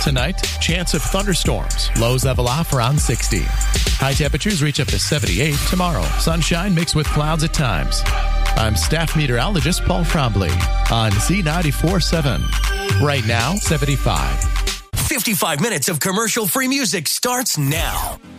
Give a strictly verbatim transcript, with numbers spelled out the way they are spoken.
tonight. Chance of thunderstorms. Lows level off around sixty. High temperatures reach up to seventy-eight tomorrow. Sunshine mixed with clouds at times. I'm staff meteorologist Paul Trombley on Z ninety-four point seven. Right now, seventy-five. fifty-five minutes of commercial-free music starts now.